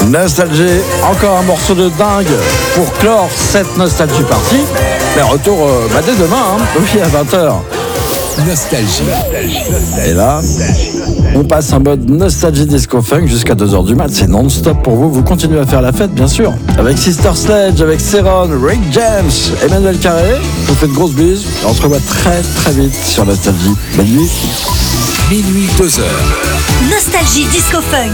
Nostalgie, encore un morceau de dingue pour clore cette Nostalgie Party. Mais retour dès demain, oui, à 20h. Nostalgie. Et là, on passe en mode Nostalgie Disco Funk jusqu'à 2h du mat. C'est non-stop pour vous. Vous continuez à faire la fête, bien sûr. Avec Sister Sledge, avec Céron, Rick James, Emmanuel Carré. On fait de grosses bises. On se revoit très très vite sur Nostalgie. Bonne nuit. Minuit 2h. Nostalgie Disco Funk.